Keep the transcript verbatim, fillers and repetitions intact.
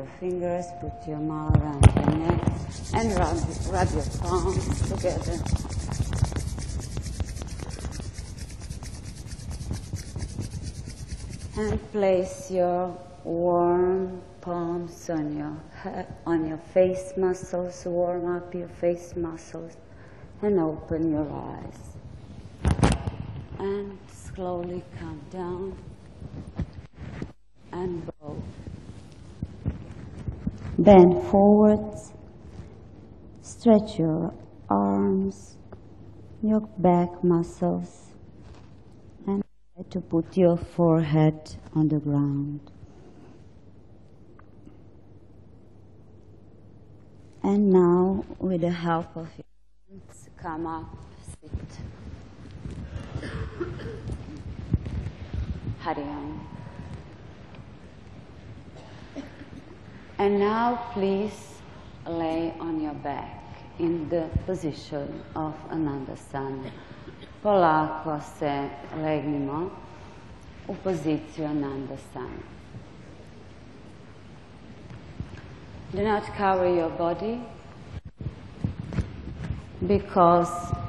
your fingers, put your mouth around your neck, and rub, rub your palms together. And place your warm palms on your on your face muscles. Warm up your face muscles, and open your eyes. And slowly come down and bow. Bend forwards. Stretch your arms, your back muscles, and try to put your forehead on the ground. And now, with the help of your hands, come up, sit. Hari Om. And now, please lay on your back in the position of Anandasana. Polako se legnimo u poziciju Anandasana. Do not cover your body, because